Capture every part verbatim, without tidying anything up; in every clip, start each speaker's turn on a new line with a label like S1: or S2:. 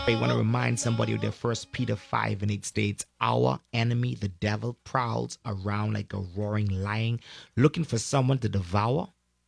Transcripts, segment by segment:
S1: I want to remind somebody of their first Peter five and eight states, our enemy, the devil, prowls around like a roaring lion, looking for someone to devour.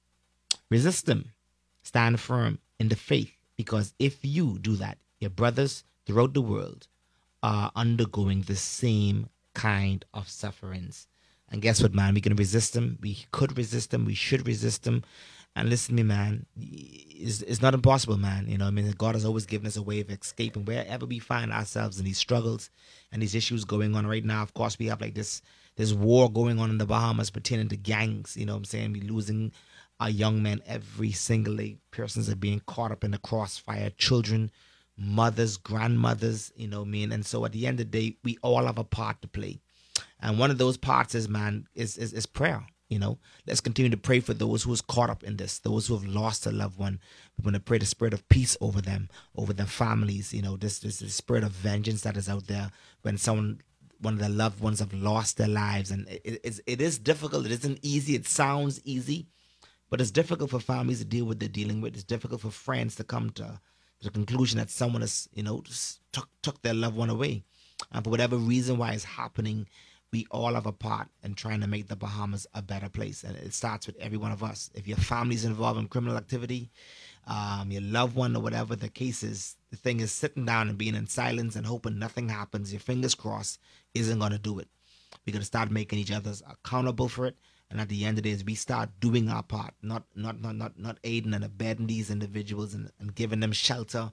S1: Resist him. Stand firm in the faith, because if you do that, your brothers throughout the world are undergoing the same kind of sufferings. And guess what, man? We can resist them. We could resist them. We should resist them. And listen to me, man. It's, it's not impossible, man. You know, I mean, God has always given us a way of escaping wherever we find ourselves in these struggles and these issues going on right now. Of course, we have like this this war going on in the Bahamas pertaining to gangs. You know what I'm saying? We're losing our young men every single day. Persons are being caught up in the crossfire. Children, mothers, grandmothers, you know what I mean? And so at the end of the day, we all have a part to play. And one of those parts is, man, is is, is prayer. You know, let's continue to pray for those who is caught up in this, those who have lost a loved one. We want to pray the spirit of peace over them, over their families. You know, this this, this spirit of vengeance that is out there when someone, one of their loved ones, have lost their lives, and it, it, it's, it is difficult. It isn't easy. It sounds easy, but it's difficult for families to deal with they're dealing with. It's difficult for friends to come to the conclusion that someone has, you know, just took took their loved one away, and for whatever reason why it's happening, we all have a part in trying to make the Bahamas a better place. And it starts with every one of us. If your family's involved in criminal activity, um, your loved one, or whatever the case is, the thing is sitting down and being in silence and hoping nothing happens, your fingers crossed, isn't going to do it. We're going to start making each other accountable for it. And at the end of the day, is we start doing our part, not not not not not aiding and abetting these individuals, and, and giving them shelter,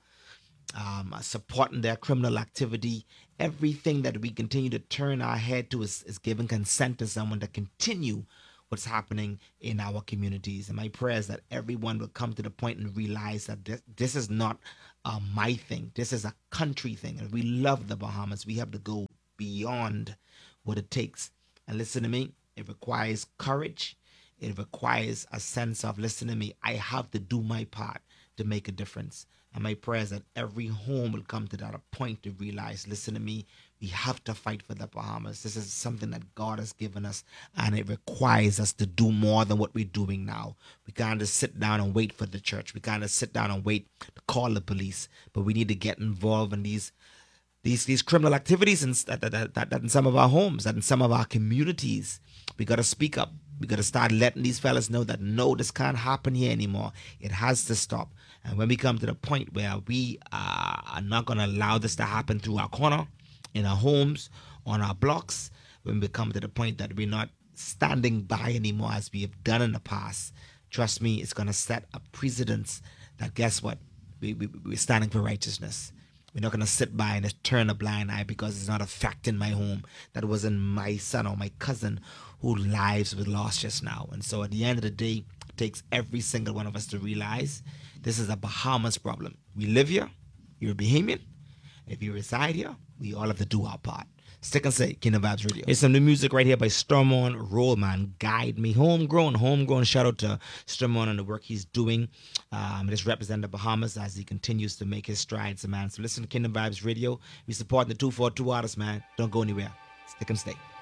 S1: um, supporting their criminal activity. Everything that we continue to turn our head to is, is giving consent to someone to continue what's happening in our communities. And my prayer is that everyone will come to the point and realize that this, this is not uh, my thing. This is a country thing. And we love the Bahamas. We have to go beyond what it takes. And listen to me, it requires courage. It requires a sense of, listen to me, I have to do my part to make a difference. And my prayer is that every home will come to that point to realize, listen to me, we have to fight for the Bahamas. This is something that God has given us, and it requires us to do more than what we're doing now. We can't just sit down and wait for the church. We can't just sit down and wait to call the police, but we need to get involved in these these these criminal activities in, that, that, that, that in some of our homes, that in some of our communities. We got to speak up. We got to start letting these fellas know that no, this can't happen here anymore. It has to stop. And when we come to the point where we uh, are not going to allow this to happen through our corner, in our homes, on our blocks, when we come to the point that we're not standing by anymore as we have done in the past, trust me, it's going to set a precedence that, guess what? We, we, we're standing for righteousness. We're not going to sit by and just turn a blind eye because it's not affecting my home. That wasn't my son or my cousin whose lives were lost just now. And so at the end of the day, it takes every single one of us to realize this is a Bahamas problem. We live here. You're a Bahamian. If you reside here, we all have to do our part. Stick and say, Kingdom Vibes Radio. Here's some new music right here by Stormon Rollman. Guide Me. Homegrown, homegrown. Shout out to Stormon and the work he's doing. Um, just represent the Bahamas as he continues to make his strides, man. So listen to Kingdom Vibes Radio. We support the two forty-two artists, man. Don't go anywhere. Stick and stay.